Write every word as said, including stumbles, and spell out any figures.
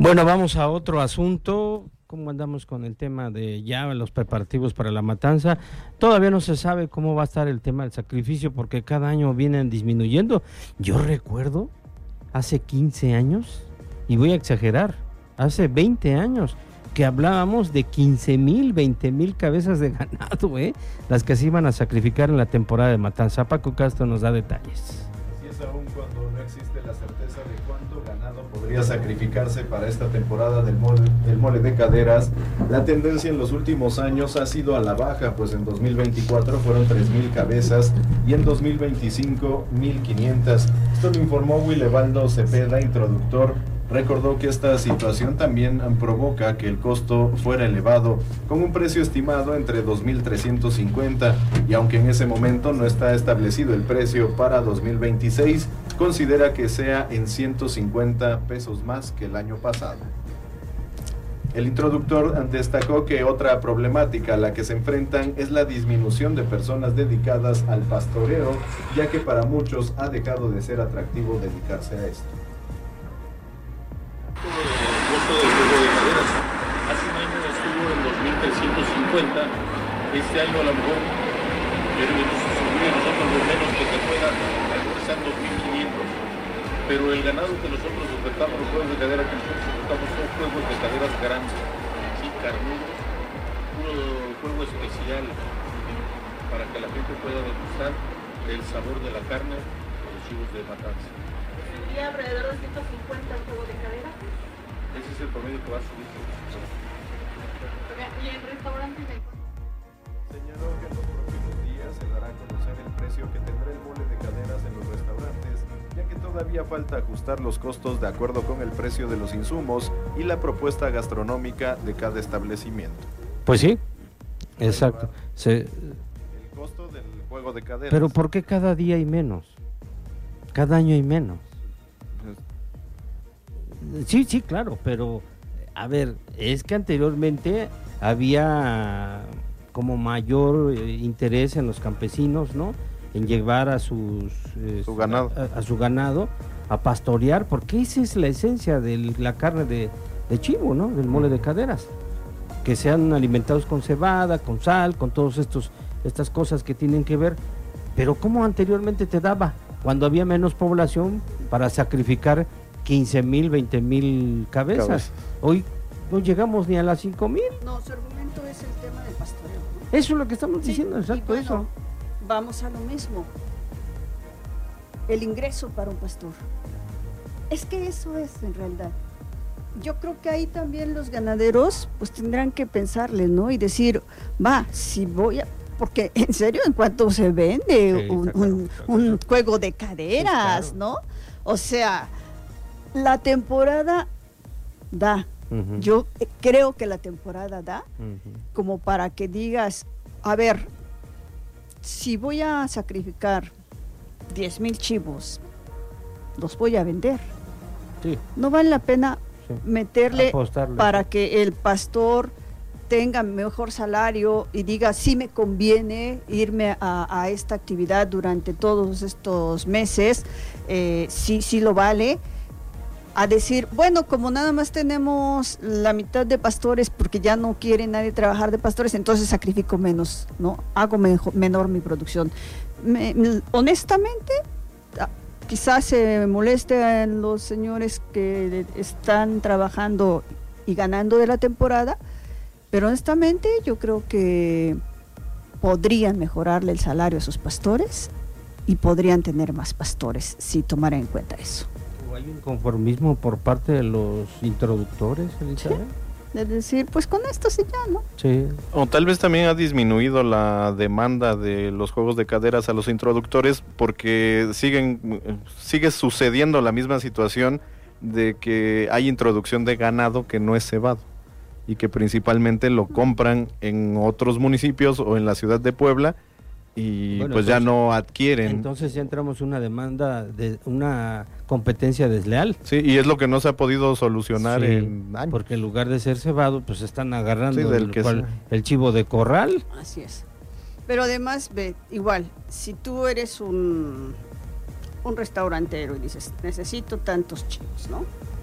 Bueno, vamos a otro asunto. ¿Cómo andamos con el tema de ya los preparativos para la matanza? Todavía no se sabe cómo va a estar el tema del sacrificio porque cada año vienen disminuyendo. Yo recuerdo hace quince años, y voy a exagerar, hace veinte años, que hablábamos de quince mil, veinte mil cabezas de ganado, ¿eh? Las que se iban a sacrificar en la temporada de matanza. Paco Castro nos da detalles. Así es, aún cuando no existe la certeza de cuánto ganado podría sacrificarse para esta temporada del mole, del mole de caderas, la tendencia en los últimos años ha sido a la baja, pues en dos mil veinticuatro fueron tres mil cabezas y en dos mil veinticinco mil quinientas. Esto lo informó Willebaldo Cepeda, introductor. Recordó que esta situación también provoca que el costo fuera elevado, con un precio estimado entre dos mil trescientos cincuenta, y aunque en ese momento no está establecido el precio para dos mil veintiséis, considera que sea en ciento cincuenta pesos más que el año pasado. El introductor destacó que otra problemática a la que se enfrentan es la disminución de personas dedicadas al pastoreo, ya que para muchos ha dejado de ser atractivo dedicarse a esto. El costo del juego de caderas hace un año estuvo en dos mil trescientos cincuenta, este año a lo mejor queremos subir nosotros lo menos que se pueda, a lo mejor están dos mil quinientos, pero el ganado que nosotros ofertamos, los juegos de cadera que nosotros ofertamos son juegos de caderas grandes, sí, carnudos, puro juego especial para que la gente pueda degustar el sabor de la carne de los chivos de matanza. ¿Sería alrededor de ciento cincuenta el juego de cadera? Ese es el promedio que va a subir. ¿Y en restaurantes de...? Señaló que en los próximos días se dará a conocer el precio que tendrá el mole de caderas en los restaurantes, ya que todavía falta ajustar los costos de acuerdo con el precio de los insumos y la propuesta gastronómica de cada establecimiento. Pues sí, exacto. Se... El costo del juego de caderas. Pero ¿por qué cada día hay menos? Cada año hay menos. Sí, sí, claro, pero a ver, es que anteriormente había como mayor eh, interés en los campesinos, ¿no? En llevar a sus eh, su ganado. A, a su ganado a pastorear, porque esa es la esencia de la carne de, de chivo, ¿no? Del mole de caderas, que sean alimentados con cebada, con sal, con todos estos estas cosas que tienen que ver. Pero ¿cómo anteriormente te daba? Cuando había menos población para sacrificar quince mil, veinte mil cabezas. Cabezas. Hoy no llegamos ni a las cinco mil. No, su argumento es el tema del pastoreo, ¿no? Eso es lo que estamos diciendo, sí, exacto, bueno, eso. Vamos a lo mismo. El ingreso para un pastor. Es que eso es en realidad. Yo creo que ahí también los ganaderos pues tendrán que pensarle, ¿no? Y decir, va, si voy a... Porque en serio, ¿en cuánto se vende sí, un, claro, un, claro. un juego de caderas, sí, claro. ¿no? O sea, la temporada da. Uh-huh. Yo creo que la temporada da uh-huh. como para que digas, a ver, si voy a sacrificar diez mil chivos, los voy a vender. Sí. No vale la pena sí. meterle Apostarle. para que el pastor tenga mejor salario y diga sí me conviene irme a, a esta actividad durante todos estos meses, eh, sí, sí lo vale, a decir, bueno, como nada más tenemos la mitad de pastores porque ya no quiere nadie trabajar de pastores, entonces sacrifico menos, ¿no? Hago mejor, menor mi producción. Me, honestamente, quizás se molesten los señores que están trabajando y ganando de la temporada, pero honestamente yo creo que podrían mejorarle el salario a sus pastores y podrían tener más pastores si tomaran en cuenta eso. ¿O hay un conformismo por parte de los introductores, Elizabeth? Sí, es decir, pues con esto sí ya, ¿no? Sí. O tal vez también ha disminuido la demanda de los juegos de caderas a los introductores porque siguen sigue sucediendo la misma situación de que hay introducción de ganado que no es cebado y que principalmente lo compran en otros municipios o en la ciudad de Puebla y bueno, pues entonces, ya no adquieren. Entonces ya entramos en una demanda de una competencia desleal. Sí, y es lo que no se ha podido solucionar sí, en años. Porque en lugar de ser cebado, pues están agarrando sí, del el, que cual, el chivo de corral. Así es. Pero además, ve, igual, si tú eres un, un restaurantero y dices, necesito tantos chivos, ¿no?